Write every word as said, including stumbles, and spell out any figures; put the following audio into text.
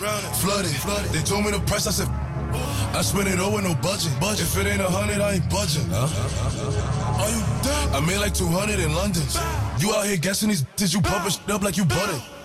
flooded, flooded. They told me the price, I said, I spent it all with no budget. budget. If it ain't a hundred, I ain't budging. Huh? Are you dumb? I made like two hundred in London. You out here guessing these bitches, you pumping shit up like you butted.